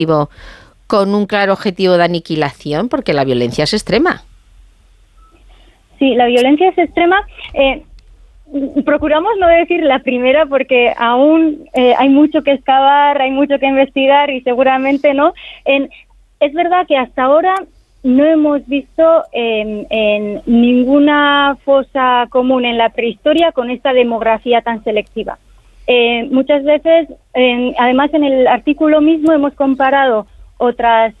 con un claro objetivo de aniquilación, porque la violencia es extrema. Sí, la violencia es extrema. Procuramos no decir la primera porque aún hay mucho que excavar, hay mucho que investigar y seguramente no. Es verdad que hasta ahora no hemos visto en ninguna fosa común en la prehistoria con esta demografía tan selectiva. Muchas veces, además en el artículo mismo hemos comparado otras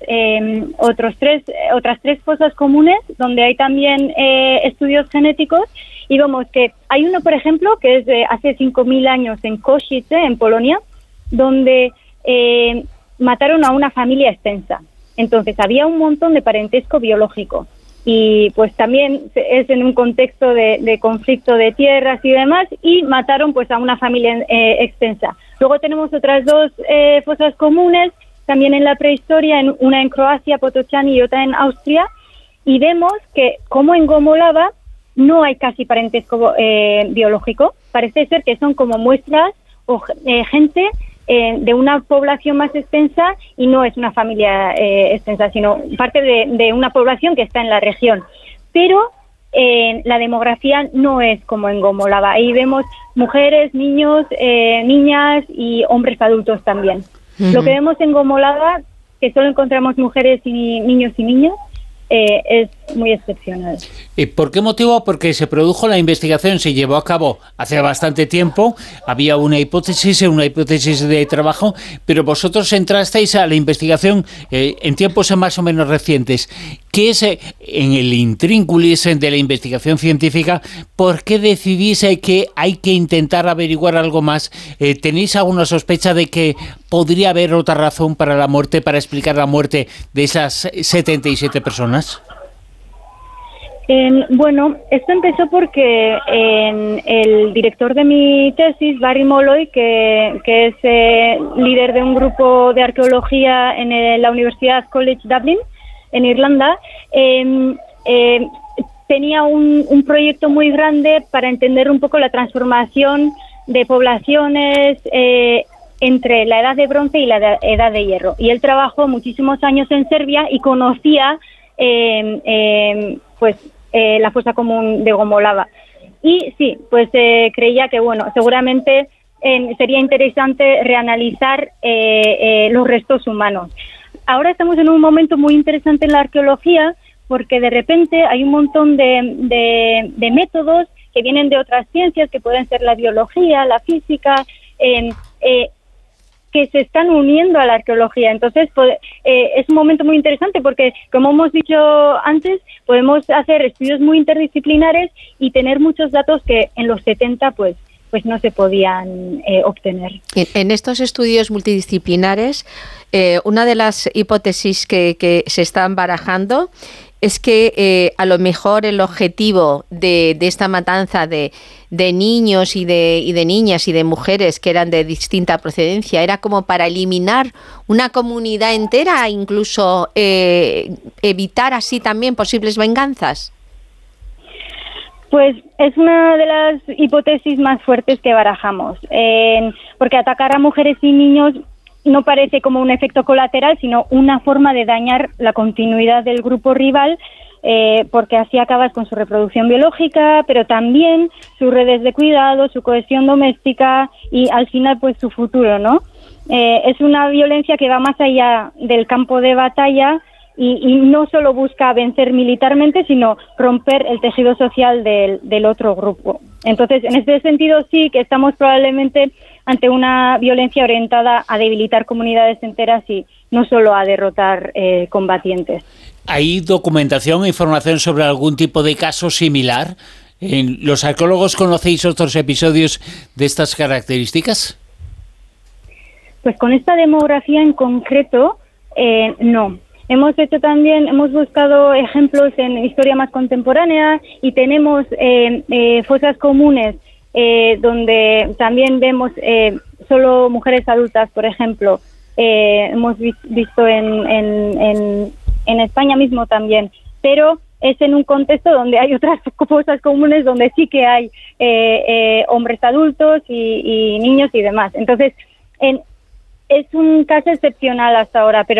tres fosas comunes donde hay también estudios genéticos y vemos que hay uno, por ejemplo, que es de hace 5.000 años en Košice, en Polonia, donde mataron a una familia extensa. Entonces había un montón de parentesco biológico y pues también es en un contexto de conflicto de tierras y demás y mataron pues a una familia extensa. Luego tenemos otras dos fosas comunes también en la prehistoria, una en Croacia, Potocani y otra en Austria, y vemos que como en Gomolava no hay casi parentesco biológico. Parece ser que son como muestras o gente de una población más extensa y no es una familia extensa, sino parte de una población que está en la región. Pero la demografía no es como en Gomolava. Ahí vemos mujeres, niños, niñas y hombres adultos también. Uh-huh. Lo que vemos en Gomolava, que solo encontramos mujeres y niños y niñas, es muy excepcional. ¿Y por qué motivo? Porque se produjo la investigación, se llevó a cabo hace bastante tiempo, había una hipótesis de trabajo, pero vosotros entrasteis a la investigación en tiempos más o menos recientes. ¿Qué es en el intrínculis de la investigación científica? ¿Por qué decidís que hay que intentar averiguar algo más? ¿Tenéis alguna sospecha de que podría haber otra razón para la muerte, para explicar la muerte de esas 77 personas? Bueno, esto empezó porque el director de mi tesis, Barry Molloy, que es líder de un grupo de arqueología en la Universidad College Dublin, en Irlanda, tenía un proyecto muy grande para entender un poco la transformación de poblaciones entre la edad de bronce y la edad de hierro. Y él trabajó muchísimos años en Serbia y conocía la fosa común de Gomolava. Y sí, pues creía que, bueno, seguramente sería interesante reanalizar los restos humanos. Ahora estamos en un momento muy interesante en la arqueología porque de repente hay un montón de métodos que vienen de otras ciencias, que pueden ser la biología, la física, que se están uniendo a la arqueología. Entonces, es un momento muy interesante porque, como hemos dicho antes, podemos hacer estudios muy interdisciplinares y tener muchos datos que en los 70 pues no se podían obtener. En estos estudios multidisciplinares, una de las hipótesis que se están barajando es que a lo mejor el objetivo de esta matanza de niños y de niñas y de mujeres que eran de distinta procedencia era como para eliminar una comunidad entera, incluso evitar así también posibles venganzas. Pues es una de las hipótesis más fuertes que barajamos, porque atacar a mujeres y niños no parece como un efecto colateral, sino una forma de dañar la continuidad del grupo rival, porque así acabas con su reproducción biológica, pero también sus redes de cuidado, su cohesión doméstica y al final pues su futuro, ¿no? Es una violencia que va más allá del campo de batalla y no solo busca vencer militarmente, sino romper el tejido social del otro grupo. Entonces, en este sentido sí que estamos probablemente ante una violencia orientada a debilitar comunidades enteras y no solo a derrotar combatientes. ¿Hay documentación e información sobre algún tipo de caso similar? ¿Los arqueólogos conocéis otros episodios de estas características? Pues con esta demografía en concreto, no. Hemos buscado ejemplos en historia más contemporánea y tenemos fosas comunes donde también vemos solo mujeres adultas, por ejemplo. Hemos visto en España mismo también, pero es en un contexto donde hay otras fosas comunes donde sí que hay hombres adultos y niños y demás. Entonces, es un caso excepcional hasta ahora, pero